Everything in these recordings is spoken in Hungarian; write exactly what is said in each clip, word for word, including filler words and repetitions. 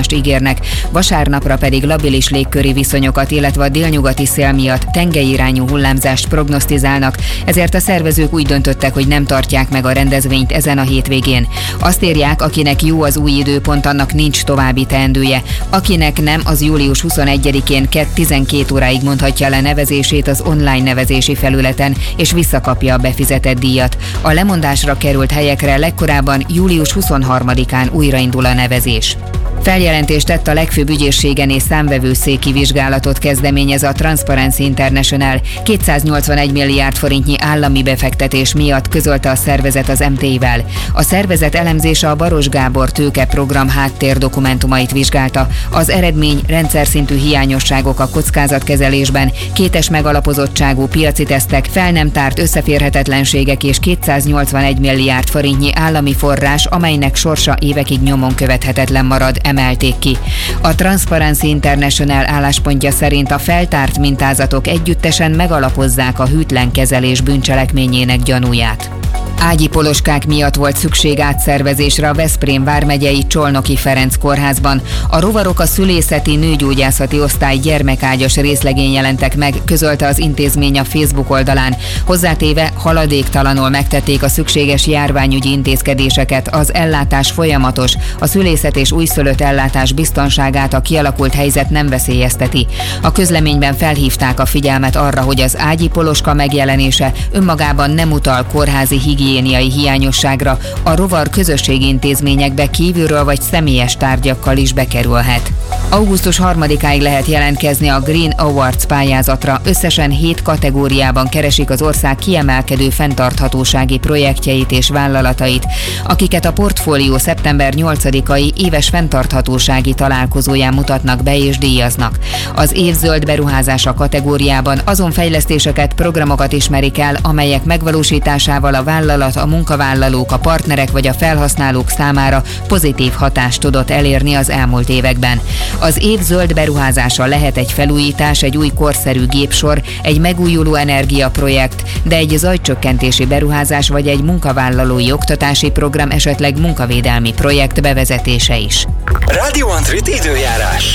hőmutatást ígérnek, vasárnapra pedig labilis légköri viszonyokat, illetve a délnyugati szél miatt tengelyirányú hullámzást prognosztizálnak, ezért a szervezők úgy döntöttek, hogy nem tartják meg a rendezvényt ezen a hétvégén. Azt írják, akinek jó az új időpont, annak nincs további teendője. Akinek nem, az július huszonegyedikén tizenkét óráig mondhatja le nevezését az online nevezési felületen, és visszakapja a befizetett díjat. A lemondásra került helyekre legkorábban július huszonharmadikán újraindul a nevezés. Feljelentést tett a legfőbb ügyészségen és számvevőszéki vizsgálatot kezdeményez a Transparency International. kétszáznyolcvanegy milliárd forintnyi állami befektetés miatt közölte a szervezet az em té i-vel. A szervezet elemzése a Baros Gábor tőkeprogram háttérdokumentumait vizsgálta. Az eredmény rendszer szintű hiányosságok a kockázatkezelésben, kétes megalapozottságú piaci tesztek, fel nem tárt összeférhetetlenségek és kétszáznyolcvanegy milliárd forintnyi állami forrás, amelynek sorsa évekig nyomon követhetetlen marad, emelték ki. A Transparency International álláspontja szerint a feltárt mintázatok együttesen megalapozzák a hűtlen kezelés bűncselekményének gyanúját. Ágyi poloskák miatt volt szükség átszervezésre a Veszprém vármegyei Csolnoki Ferenc kórházban. A rovarok a szülészeti nőgyógyászati osztály gyermekágyas részlegén jelentek meg, közölte az intézmény a Facebook oldalán. Hozzátéve haladéktalanul megtették a szükséges járványügyi intézkedéseket, az ellátás folyamatos, a szülészet és újszülött ellátás biztonságát a kialakult helyzet nem veszélyezteti. A közleményben felhívták a figyelmet arra, hogy az ágyi poloska megjelenése önmagában nem utal kórházi higiéniai hiányosságra, a rovar közösségi intézményekbe kívülről vagy személyes tárgyakkal is bekerülhet. augusztus harmadikáig lehet jelentkezni a Green Awards pályázatra. Összesen hét kategóriában keresik az ország kiemelkedő fenntarthatósági projektjeit és vállalatait, akiket a portfólió szeptember nyolcadikai éves fenntarthatósági találkozóján mutatnak be és díjaznak. Az év zöld beruházása kategóriában azon fejlesztéseket, programokat ismerik el, amelyek megvalósításával a vállalat, a munkavállalók, a partnerek vagy a felhasználók számára pozitív hatást tudott elérni az elmúlt években. Az év zöld beruházása lehet egy felújítás, egy új korszerű gépsor, egy megújuló energiaprojekt, de egy zajcsökkentési beruházás vagy egy munkavállalói oktatási program, esetleg munkavédelmi projekt bevezetése is. Radio Antrit időjárás.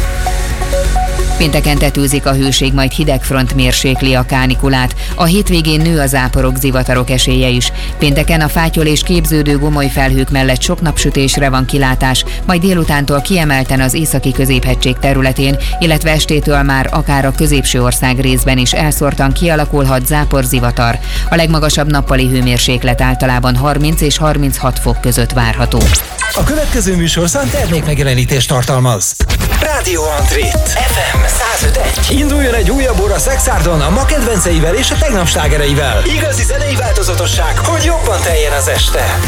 Pénteken tetőzik a hőség, majd hidegfront mérsékli a kánikulát. A hétvégén nő a záporok, zivatarok esélye is. Pénteken a fátyol és képződő gomoly felhők mellett sok napsütésre van kilátás, majd délutántól kiemelten az északi középhegység területén, illetve estétől már akár a középső ország részben is elszórtan kialakulhat záporzivatar. A legmagasabb nappali hőmérséklet általában harminc és harminchat fok között várható. A következő műsorszám termékmegjelenítést tartalmaz. Radio Antrit. ef em száz öt pont egy. Induljon egy újabb óra Szexárdon a ma kedvenceivel és a tegnap slágereivel. Igazi zenei változatosság, hogy jobban teljen az este.